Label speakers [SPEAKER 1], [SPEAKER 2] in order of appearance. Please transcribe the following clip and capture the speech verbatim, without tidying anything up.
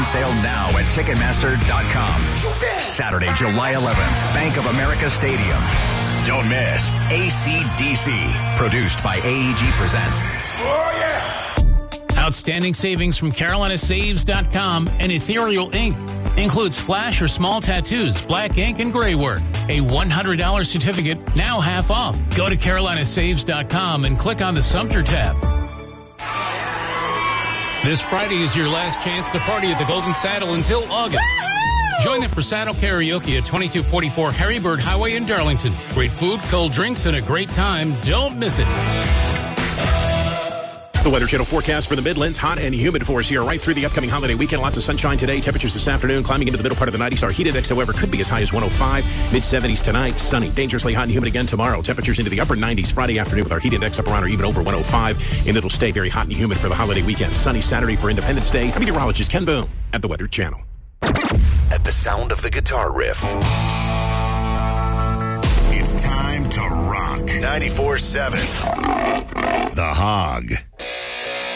[SPEAKER 1] on sale now at Ticketmaster dot com. Saturday, July eleventh, Bank of America Stadium. Don't miss A C D C, produced by A E G Presents.
[SPEAKER 2] Oh, yeah!
[SPEAKER 3] Outstanding savings from Carolina Saves dot com and Ethereal Ink. Includes flash or small tattoos, black ink, and gray work. A one hundred dollars certificate, now half off. Go to Carolina Saves dot com and click on the Sumter tab. This Friday is your last chance to party at the Golden Saddle until August. Join the Frisado Karaoke at twenty-two forty-four Harry Bird Highway in Darlington. Great food, cold drinks, and a great time. Don't miss it.
[SPEAKER 4] The Weather Channel forecast for the Midlands. Hot and humid for us here right through the upcoming holiday weekend. Lots of sunshine today. Temperatures this afternoon climbing into the middle part of the nineties. Our heat index, however, could be as high as one oh five. mid seventies tonight. Sunny. Dangerously hot and humid again tomorrow. Temperatures into the upper nineties Friday afternoon with our heat index up around or even over one oh five. And it'll stay very hot and humid for the holiday weekend. Sunny Saturday for Independence Day. I'm meteorologist Ken Boone at the Weather Channel.
[SPEAKER 5] At the sound of the guitar riff, it's time to rock. ninety-four seven The Hog.